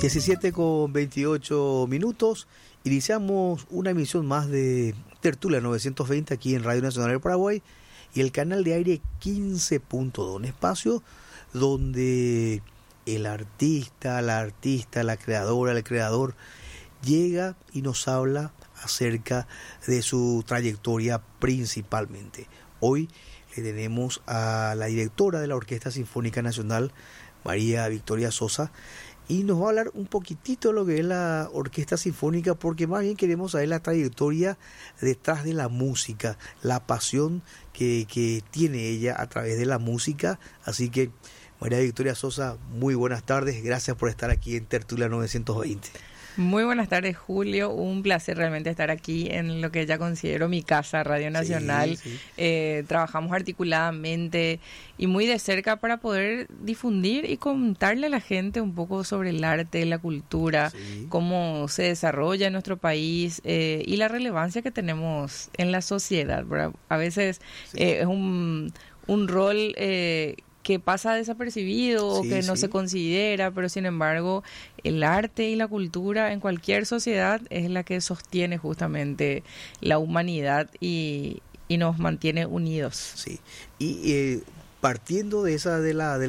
17:28. Iniciamos una emisión más de Tertulia 920 aquí en Radio Nacional del Paraguay y el canal de aire 15.2, un espacio donde el artista, la creadora, el creador llega y nos habla acerca de su trayectoria principalmente. Hoy le tenemos a la directora de la Orquesta Sinfónica Nacional, María Victoria Sosa, y nos va a hablar un poquitito de lo que es la Orquesta Sinfónica, porque más bien queremos saber la trayectoria detrás de la música, la pasión que tiene ella a través de la música. Así que, María Victoria Sosa, muy buenas tardes, gracias por estar aquí en Tertulia 920. Muy buenas tardes, Julio. Un placer realmente estar aquí en lo que ya considero mi casa, Radio Nacional. Sí. Trabajamos articuladamente y muy de cerca para poder difundir y contarle a la gente un poco sobre el arte, la cultura, cómo se desarrolla en nuestro país y la relevancia que tenemos en la sociedad, ¿verdad? A veces es un rol que pasa desapercibido o que no se considera, pero sin embargo el arte y la cultura en cualquier sociedad es la que sostiene justamente la humanidad y nos mantiene unidos. Sí. Y partiendo de esta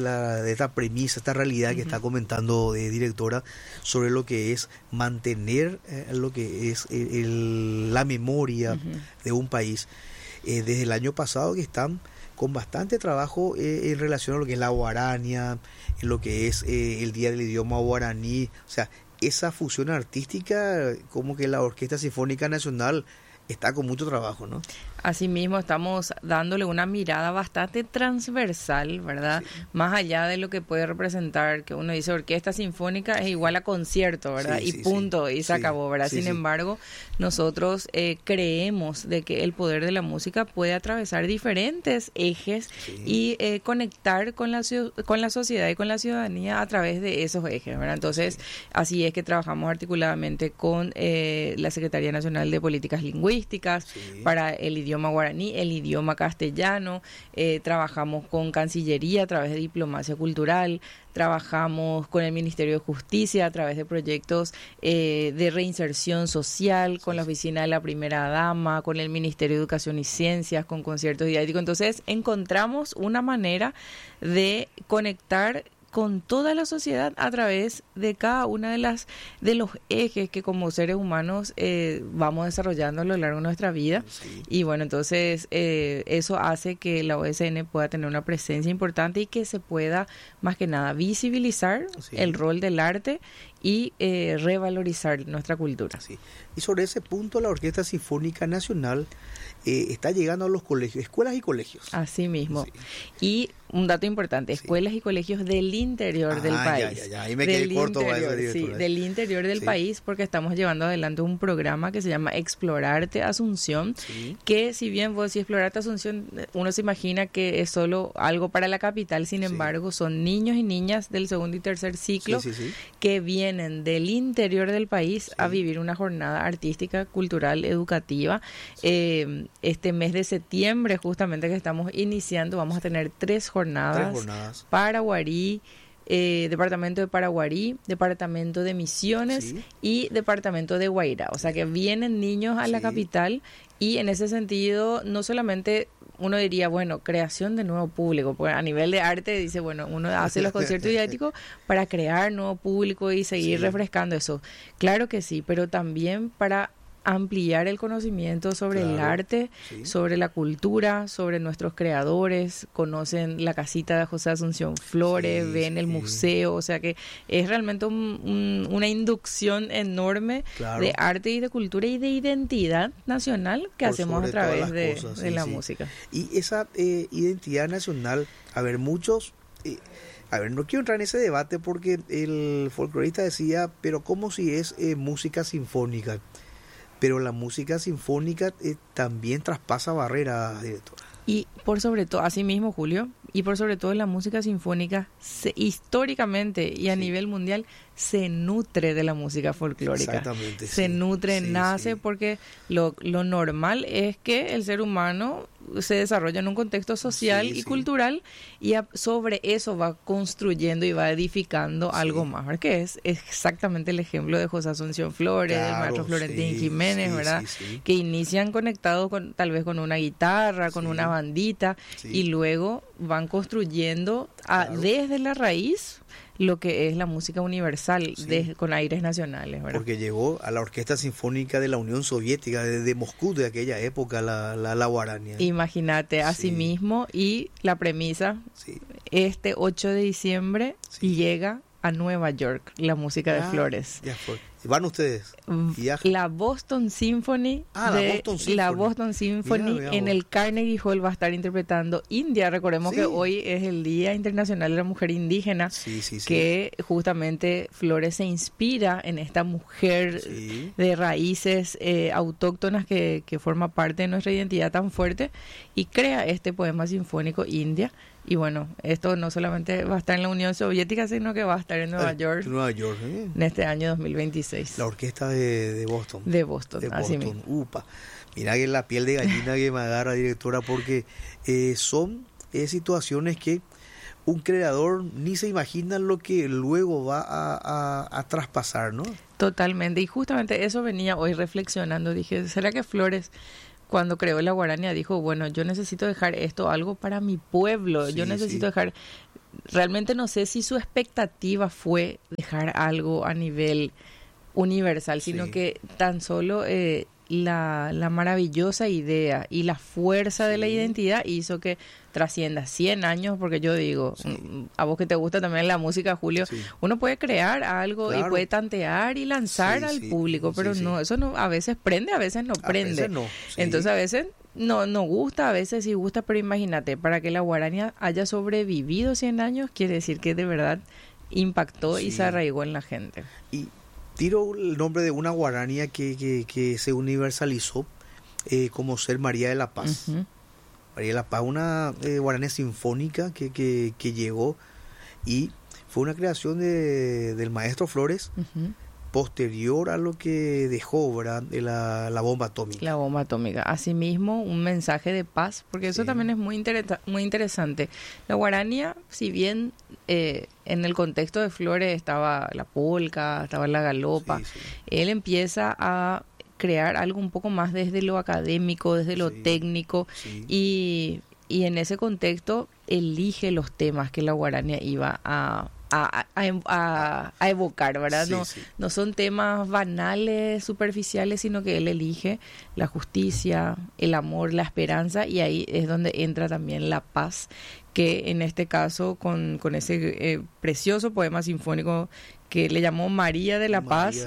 premisa, esta realidad que está comentando directora sobre lo que es mantener lo que es la memoria de un país, desde el año pasado que están con bastante trabajo en relación a lo que es la guarania, en lo que es el Día del Idioma Guaraní. O sea, esa fusión artística, como que la Orquesta Sinfónica Nacional está con mucho trabajo, ¿no? Asimismo, estamos dándole una mirada bastante transversal, ¿verdad? Sí. Más allá de lo que puede representar, que uno dice orquesta sinfónica es igual a concierto, ¿verdad? Y punto, y se acabó, ¿verdad? Sin embargo, nosotros creemos de que el poder de la música puede atravesar diferentes ejes y conectar con la sociedad y con la ciudadanía a través de esos ejes, ¿verdad? Entonces, así es que trabajamos articuladamente con la Secretaría Nacional de Políticas Lingüísticas para el idioma guaraní, el idioma castellano, trabajamos con Cancillería a través de diplomacia cultural, trabajamos con el Ministerio de Justicia a través de proyectos de reinserción social, con la Oficina de la Primera Dama, con el Ministerio de Educación y Ciencias, con conciertos didácticos. Entonces encontramos una manera de conectar con toda la sociedad a través de cada una de los ejes que como seres humanos vamos desarrollando a lo largo de nuestra vida. Y bueno, entonces eso hace que la OSN pueda tener una presencia importante y que se pueda más que nada visibilizar el rol del arte y revalorizar nuestra cultura. Y sobre ese punto la Orquesta Sinfónica Nacional está llegando a los colegios, escuelas y colegios. Así mismo. Y un dato importante, escuelas y colegios del interior del país. Ahí me quedé corto. Del interior del país, porque estamos llevando adelante un programa que se llama Explorarte Asunción, que si bien vos decís Explorarte Asunción, uno se imagina que es solo algo para la capital, sin embargo, son niños y niñas del segundo y tercer ciclo que vienen del interior del país a vivir una jornada artística, cultural, educativa. Este mes de septiembre, justamente que estamos iniciando, vamos a tener tres jornadas. Paraguarí, departamento de Paraguarí, departamento de Misiones y departamento de Guairá. O sea que vienen niños a la capital y en ese sentido no solamente uno diría, bueno, creación de nuevo público, porque a nivel de arte dice, bueno, uno hace los conciertos didácticos para crear nuevo público y seguir refrescando eso. Claro que sí, pero también para ampliar el conocimiento sobre el arte, sobre la cultura, sobre nuestros creadores, conocen la casita de José Asunción Flores, ven el museo, o sea que es realmente una inducción enorme de arte y de cultura y de identidad nacional que hacemos a través de la música. Y esa identidad nacional, a ver, muchos... no quiero entrar en ese debate porque el folclorista decía, pero ¿cómo si es música sinfónica? Pero la música sinfónica también traspasa barreras, directora. Y por sobre todo, así mismo, Julio, y por sobre todo la música sinfónica, históricamente y a nivel mundial, se nutre de la música folclórica. Exactamente. Se nutre, nace, porque lo normal es que el ser humano se desarrolla en un contexto social y cultural, y sobre eso va construyendo y va edificando algo más, ¿verdad? Que es exactamente el ejemplo de José Asunción Flores, del maestro Florentín Jiménez, ¿verdad? Que inician conectados tal vez con una guitarra, con una bandita, y luego van construyendo desde la raíz lo que es la música universal con aires nacionales, ¿verdad? Porque llegó a la Orquesta Sinfónica de la Unión Soviética, de Moscú, de aquella época, la guarania. Imagínate, así mismo, y la premisa, este 8 de diciembre llega a Nueva York la música de Flores. Ya fue. ¿Van ustedes? La Boston Symphony, la Boston Symphony en el Carnegie Hall va a estar interpretando India. Recordemos que hoy es el Día Internacional de la Mujer Indígena, que justamente Flores se inspira en esta mujer de raíces autóctonas que forma parte de nuestra identidad tan fuerte, y crea este poema sinfónico India. Y bueno, esto no solamente va a estar en la Unión Soviética, sino que va a estar en Nueva York en este año 2026. La orquesta de Boston. De Boston, así mismo. Upa. Mira que la piel de gallina que me agarra, directora, porque son situaciones que un creador ni se imagina lo que luego va a traspasar, ¿no? Totalmente, y justamente eso venía hoy reflexionando. Dije, ¿será que Flores, cuando creó la guarania, dijo, bueno, yo necesito dejar esto algo para mi pueblo, yo necesito dejar... Realmente no sé si su expectativa fue dejar algo a nivel universal, sino que tan solo la maravillosa idea y la fuerza de la identidad hizo que trascienda 100 años, porque yo digo, a vos que te gusta también la música, Julio, uno puede crear algo y puede tantear y lanzar al público, pero no, eso no, a veces prende, a veces no prende. Veces no, entonces a veces no gusta, a veces sí gusta, pero imagínate, para que la guarania haya sobrevivido 100 años, quiere decir que de verdad impactó y se arraigó en la gente. Y tiro el nombre de una guarania que se universalizó como ser María de la Paz. María de la Paz, una guarania sinfónica que llegó y fue una creación del maestro Flores, posterior a lo que dejó, ¿verdad? La bomba atómica. La bomba atómica. Asimismo, un mensaje de paz, porque eso también es muy interesante. La guarania, si bien en el contexto de Flores estaba la polca, estaba la galopa, él empieza a crear algo un poco más desde lo académico, desde lo técnico, y en ese contexto elige los temas que la guarania iba a evocar, ¿verdad? No son temas banales, superficiales, sino que él elige la justicia, el amor, la esperanza, y ahí es donde entra también la paz, que en este caso con ese precioso poema sinfónico que le llamó María de la Paz,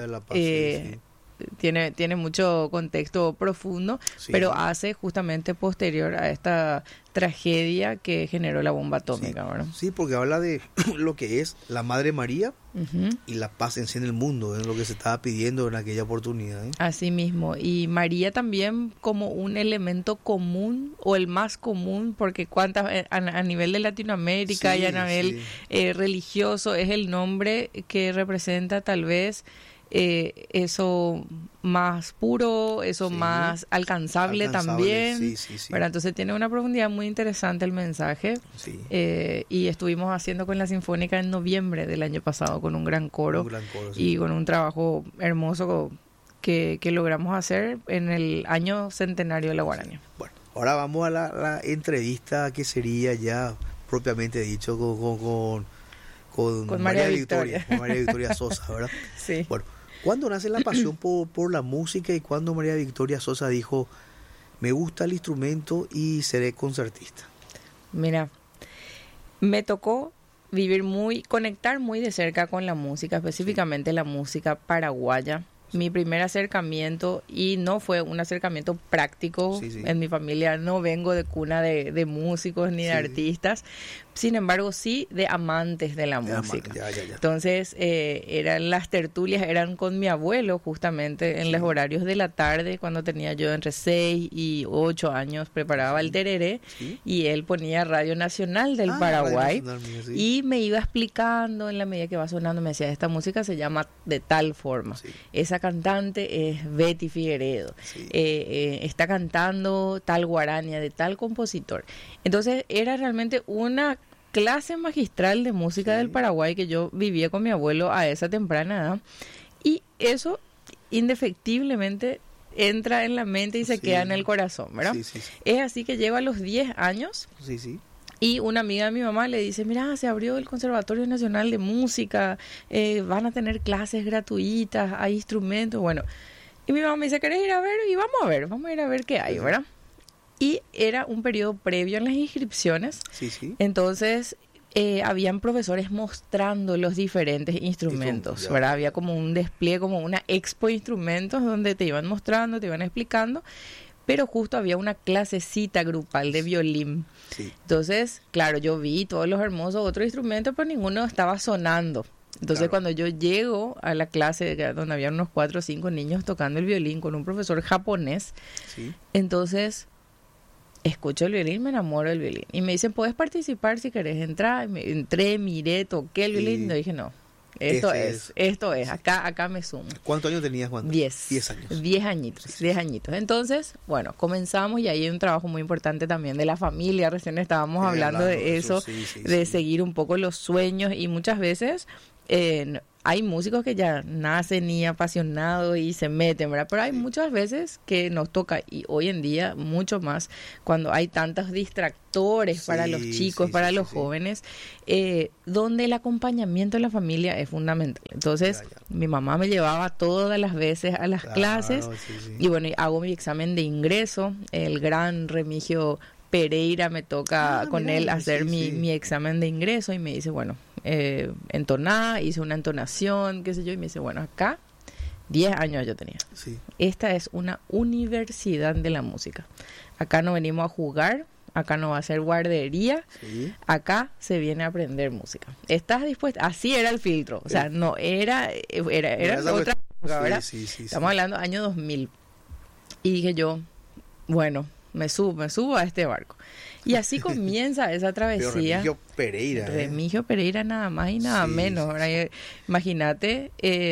tiene mucho contexto profundo, pero hace justamente posterior a esta tragedia que generó la bomba atómica, ¿verdad? Sí, porque habla de lo que es la Madre María y la paz en sí en el mundo, es lo que se estaba pidiendo en aquella oportunidad. Así mismo, y María también como un elemento común, o el más común, porque a nivel de Latinoamérica y a nivel religioso es el nombre que representa tal vez eso más puro, eso más alcanzable también, ¿verdad? Entonces tiene una profundidad muy interesante el mensaje, y estuvimos haciendo con la Sinfónica en noviembre del año pasado con un gran coro, y con un trabajo hermoso que logramos hacer en el año centenario de la guarania. Bueno, ahora vamos a la entrevista que sería ya propiamente dicho con María Victoria. Con María Victoria Sosa, ¿verdad? Sí. Bueno, ¿cuándo nace la pasión por la música y cuándo María Victoria Sosa dijo, me gusta el instrumento y seré concertista? Mira, me tocó conectar muy de cerca con la música, específicamente la música paraguaya. Mi primer acercamiento, y no fue un acercamiento práctico, en mi familia no vengo de cuna de músicos ni de artistas, sin embargo, sí de amantes de la música. Ya. Entonces, las tertulias eran con mi abuelo, justamente en los horarios de la tarde, cuando tenía yo entre 6 y 8 años, preparaba el tereré, y él ponía Radio Nacional del Paraguay, y me iba explicando en la medida que va sonando, me decía, esta música se llama de tal forma, esa cantante es Betty Figueredo, está cantando tal guarania de tal compositor. Entonces, era realmente una clase magistral de música del Paraguay que yo vivía con mi abuelo a esa temprana edad, y eso indefectiblemente entra en la mente y se queda en el corazón, ¿verdad? Es así que llego a los 10 años y una amiga de mi mamá le dice, mira, se abrió el Conservatorio Nacional de Música, van a tener clases gratuitas, hay instrumentos, bueno, y mi mamá me dice, ¿querés ir a ver? Y vamos a ir a ver qué hay, ¿verdad? Y era un periodo previo en las inscripciones. Entonces, habían profesores mostrando los diferentes instrumentos, ¿verdad? Había como un despliegue, como una expo de instrumentos donde te iban mostrando, te iban explicando, pero justo había una clasecita grupal de violín. Entonces, claro, yo vi todos los hermosos otros instrumentos, pero ninguno estaba sonando. Entonces, cuando yo llego a la clase donde había unos 4 o 5 niños tocando el violín con un profesor japonés, entonces escucho el violín, me enamoro del violín. Y me dicen, ¿puedes participar si querés entrar? Entré, miré, toqué el violín y dije, no, esto es, acá me sumo. ¿Cuántos años tenías, Juan? 10 años. 10 añitos. Entonces, bueno, comenzamos y ahí hay un trabajo muy importante también de la familia. Recién estábamos hablando de eso, de seguir un poco los sueños, y muchas veces hay músicos que ya nacen y apasionados y se meten, ¿verdad? Pero hay muchas veces que nos toca, y hoy en día mucho más, cuando hay tantos distractores para los chicos, para los jóvenes, donde el acompañamiento de la familia es fundamental. Entonces, mi mamá me llevaba todas las veces a las clases, y bueno, hago mi examen de ingreso, el gran Remigio Pereira me toca con él hacer mi examen de ingreso, y me dice, bueno, entoná, hice una entonación, qué sé yo, y me dice, bueno, acá 10 años yo tenía. Esta es una universidad de la música. Acá no venimos a jugar, acá no va a ser guardería, acá se viene a aprender música. ¿Estás dispuesta? Así era el filtro, o sea, no era otra cosa, ¿verdad? Estamos hablando año 2000. Y dije yo, bueno, me subo a este barco. Y así comienza esa travesía. Remigio Pereira nada más y nada menos. Imagínate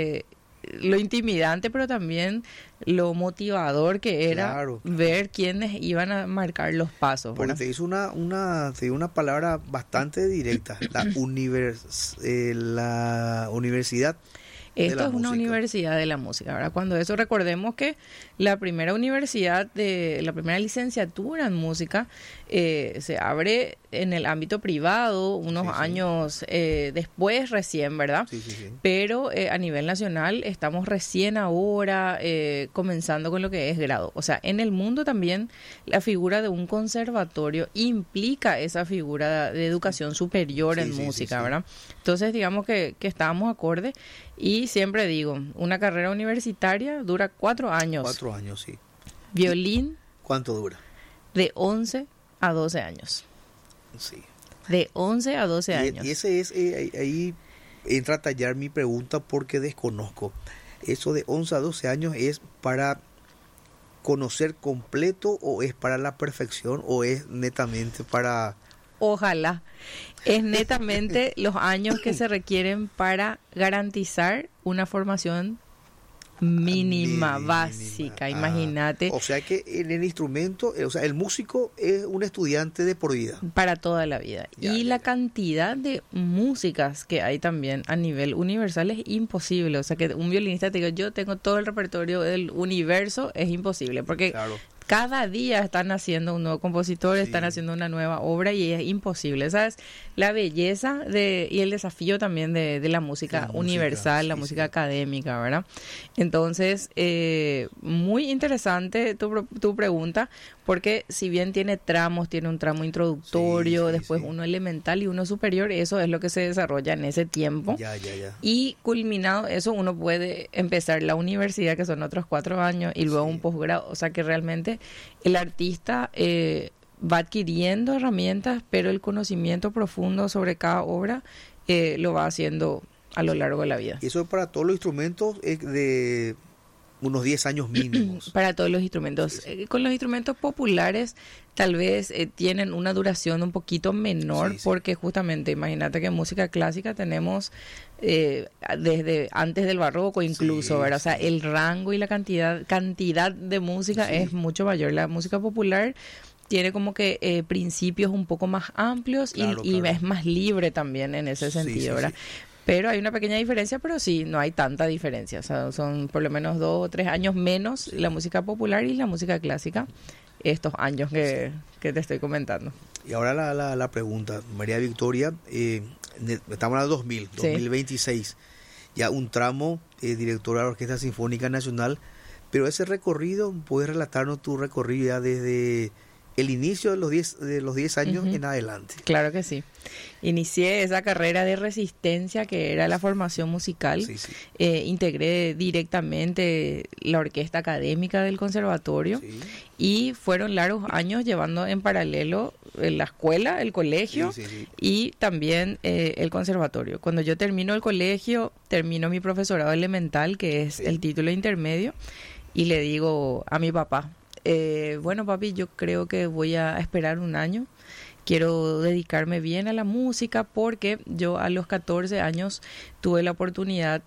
lo intimidante, pero también lo motivador que era ver quiénes iban a marcar los pasos. Porque te hizo una palabra bastante directa, la universidad. Esto es una universidad de la música, ¿verdad? Cuando eso, recordemos que la primera licenciatura en música se abre en el ámbito privado unos años después recién, ¿verdad? Pero a nivel nacional estamos recién ahora comenzando con lo que es grado. O sea, en el mundo también la figura de un conservatorio implica esa figura de educación superior en música, ¿verdad? Entonces, digamos que estábamos acorde. Y siempre digo, una carrera universitaria dura 4 años. 4 años, sí. Violín. ¿Cuánto dura? De 11 a 12 años. Sí. De 11 a 12 años. Y ese es, ahí entra a tallar mi pregunta porque desconozco. ¿Eso de 11 a 12 años es para conocer completo o es para la perfección o es netamente para...? Ojalá. Es netamente los años que se requieren para garantizar una formación mínima, básica, imagínate. O sea que en el instrumento, o sea, el músico es un estudiante de por vida. Para toda la vida. La cantidad de músicas que hay también a nivel universal es imposible. O sea, que un violinista te diga, yo tengo todo el repertorio del universo, es imposible. Porque cada día están haciendo un nuevo compositor, están haciendo una nueva obra y es imposible. ¿Sabes? La belleza y el desafío también de la música universal, la música académica, ¿verdad? Entonces, muy interesante tu pregunta, porque si bien tiene un tramo introductorio, después uno elemental y uno superior, eso es lo que se desarrolla en ese tiempo. Y culminado eso, uno puede empezar la universidad, que son otros 4 años, y luego un posgrado. O sea que realmente el artista va adquiriendo herramientas, pero el conocimiento profundo sobre cada obra lo va haciendo a lo largo de la vida. Y eso es para todos los instrumentos de unos 10 años mínimos. Para todos los instrumentos. Sí. Con los instrumentos populares tal vez tienen una duración un poquito menor, sí, sí. Porque justamente, imagínate que en música clásica tenemos desde antes del barroco incluso, sí, ¿verdad? O sea, el rango y la cantidad de música, sí, es mucho mayor. La música popular tiene como que principios un poco más amplios, claro, y es más libre también en ese sentido, sí, ¿verdad? Sí. Pero hay una pequeña diferencia, pero sí, no hay tanta diferencia. O sea, son por lo menos 2 o 3 años menos, sí, la música popular y la música clásica, estos años que te estoy comentando. Y ahora la pregunta, María Victoria, estamos en el 2026, sí, ya un tramo, directora de la Orquesta Sinfónica Nacional, pero ese recorrido, ¿puedes relatarnos tu recorrido ya desde el inicio de los 10 años, uh-huh, en adelante? Claro que sí. Inicié esa carrera de resistencia que era la formación musical. Sí, sí. Integré directamente la orquesta académica del conservatorio, sí, y fueron largos años llevando en paralelo la escuela, el colegio, sí, sí, sí, y también el conservatorio. Cuando yo termino el colegio, termino mi profesorado elemental, que es, sí, el título intermedio, y le digo a mi papá, bueno, papi, yo creo que voy a esperar un año. Quiero dedicarme bien a la música porque yo a los 14 años tuve la oportunidad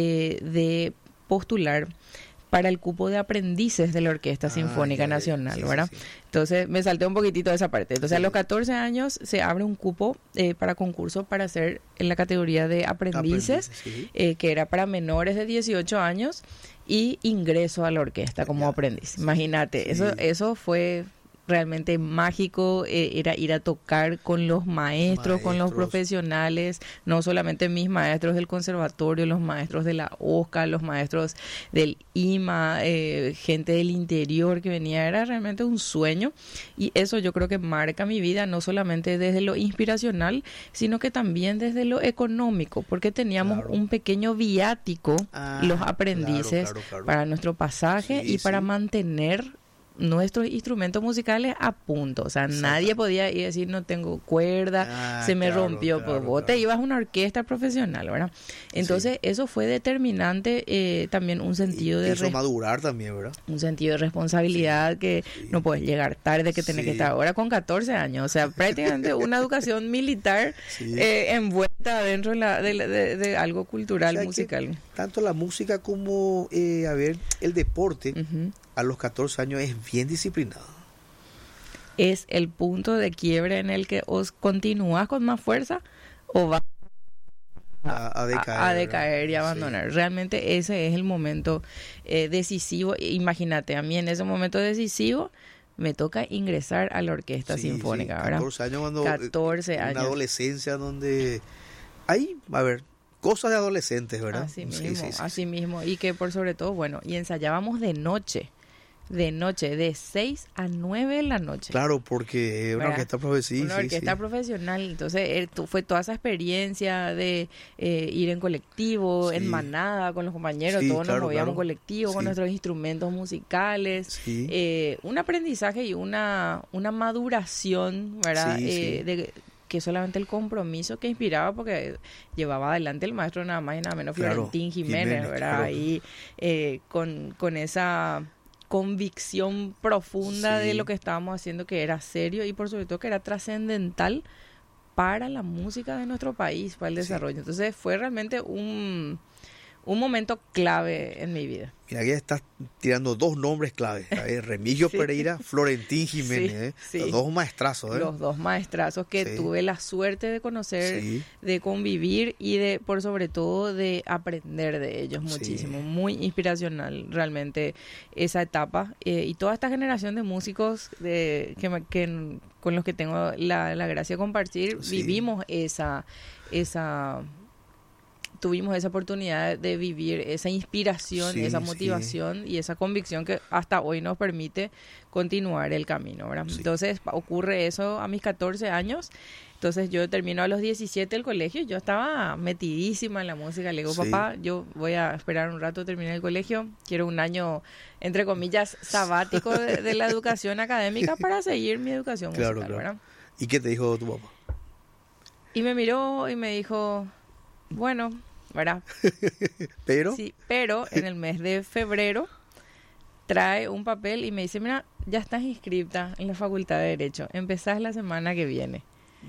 de postular para el cupo de aprendices de la Orquesta Sinfónica Nacional, sí, ¿verdad? Sí, sí. Entonces me salté un poquitito de esa parte. Entonces, sí, a los 14 años se abre un cupo para concurso para hacer en la categoría de aprendices, sí, que era para menores de 18 años, y ingreso a la orquesta como aprendiz. Imagínate, sí, eso fue realmente mágico, era ir a tocar con los maestros, con los profesionales, no solamente mis maestros del conservatorio, los maestros de la OSCA, los maestros del IMA, gente del interior que venía, era realmente un sueño, y eso yo creo que marca mi vida, no solamente desde lo inspiracional, sino que también desde lo económico, porque teníamos, claro, un pequeño viático, los aprendices, claro, para nuestro pasaje, sí, y para, sí, mantener nuestros instrumentos musicales a punto. O sea, nadie podía ir a decir no tengo cuerda, se me rompió, pues vos te ibas a una orquesta profesional, ¿verdad? Entonces, sí, eso fue determinante, también un sentido de madurar también, ¿verdad? Un sentido de responsabilidad, sí, que sí, no puedes llegar tarde, que tenés, sí, que estar ahora con 14 años. O sea, prácticamente una educación militar, sí, envuelta dentro de algo cultural, o sea, musical. Tanto la música como el deporte, uh-huh, a los 14 años es bien disciplinado. Es el punto de quiebre en el que os continúas con más fuerza o vas a decaer y abandonar. Sí. Realmente ese es el momento decisivo. Imagínate, a mí en ese momento decisivo me toca ingresar a la Orquesta, sí, Sinfónica, sí, 14 años cuando 14 años. Una adolescencia donde hay, cosas de adolescentes, ¿verdad? Así mismo, sí, así mismo. Y que por sobre todo, bueno, y ensayábamos de noche, de 6 a 9 de la noche. Claro, porque una orquesta profesional. Una orquesta profesional, entonces fue toda esa experiencia de ir en colectivo, sí, en manada con los compañeros, sí, todos, claro, nos movíamos en colectivo, sí, con nuestros instrumentos musicales, sí, un aprendizaje y una maduración, ¿verdad? Sí, sí. Que solamente el compromiso que inspiraba, porque llevaba adelante el maestro nada más y nada menos, claro, Florentín Jiménez, ¿verdad? Claro. Ahí con esa convicción profunda, sí, de lo que estábamos haciendo, que era serio y por sobre todo que era trascendental para la música de nuestro país, para el desarrollo. Sí. Entonces fue realmente un momento clave en mi vida. Mira, ya estás tirando 2 nombres claves, Remigio sí. Pereira, Florentín Jiménez, sí, los 2 maestrazos. Los 2 maestrazos que sí. tuve la suerte de conocer, sí. de convivir y de, por sobre todo, de aprender de ellos muchísimo. Sí. Muy inspiracional realmente esa etapa. Y toda esta generación de músicos con los que tengo la gracia de compartir, sí. vivimos esa tuvimos esa oportunidad de vivir esa inspiración, esa motivación y esa convicción que hasta hoy nos permite continuar el camino, ¿verdad? Sí. Entonces ocurre eso a mis 14 años. Entonces yo termino a los 17 el colegio, yo estaba metidísima en la música, le digo, papá, yo voy a esperar un rato, terminar el colegio, quiero un año, entre comillas, sabático de la educación académica para seguir mi educación musical, ¿verdad? ¿Y qué te dijo tu papá? Y me miró y me dijo, bueno, ¿verdad? ¿Pero? Sí, pero en el mes de febrero trae un papel y me dice, mira, ya estás inscripta en la Facultad de Derecho, empezás la semana que viene.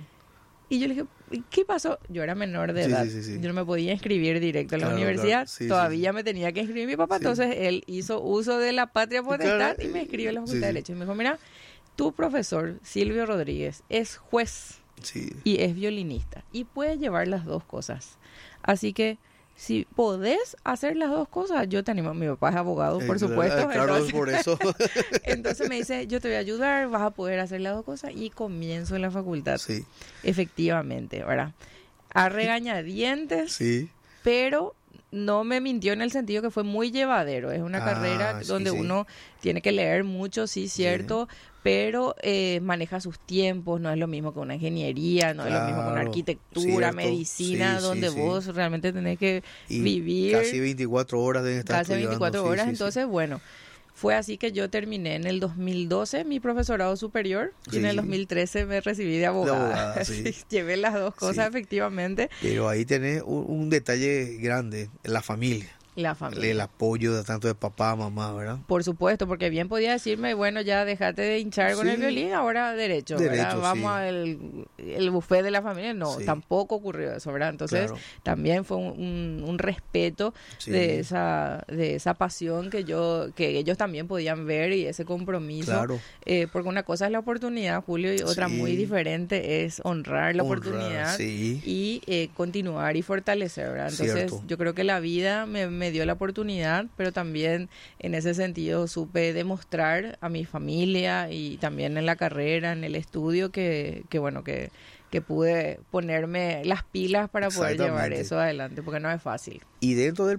Y yo le dije, ¿qué pasó? Yo era menor de edad, yo no me podía inscribir directo a la universidad, todavía me tenía que inscribir mi papá, entonces él hizo uso de la patria potestad y me inscribió en la Facultad de Derecho. Y me dijo, mira, tu profesor, Silvio Rodríguez, es juez y es violinista y puede llevar las dos cosas. Así que si podés hacer las dos cosas, yo te animo. Mi papá es abogado, por supuesto. Claro, entonces, por eso. Entonces me dice, yo te voy a ayudar, vas a poder hacer las dos cosas y comienzo en la facultad. Sí. Efectivamente, ¿verdad? A regañadientes, pero no me mintió en el sentido que fue muy llevadero. Es una carrera donde uno tiene que leer mucho, cierto, pero maneja sus tiempos, no es lo mismo que una ingeniería, no es lo mismo que una arquitectura, medicina, donde vos realmente tenés que vivir. Casi 24 horas deben estar Casi 24 horas, entonces, bueno, fue así que yo terminé en el 2012 mi profesorado superior y en el 2013 me recibí de abogada. Llevé las dos cosas, efectivamente. Pero ahí tenés un detalle grande, la familia. La familia. El apoyo de tanto de papá, mamá, ¿verdad? Por supuesto, porque bien podía decirme, bueno, ya déjate de hinchar con el violín, ahora derecho, ¿verdad? Vamos al el buffet de la familia. No, tampoco ocurrió eso, ¿verdad? Entonces, también fue un respeto de esa pasión que ellos también podían ver y ese compromiso. Claro. Porque una cosa es la oportunidad, Julio, y otra muy diferente es honrar la oportunidad y continuar y fortalecer, ¿verdad? Entonces, yo creo que la vida me dio la oportunidad, pero también en ese sentido supe demostrar a mi familia y también en la carrera, en el estudio, que pude ponerme las pilas para poder llevar eso adelante, porque no es fácil. Y dentro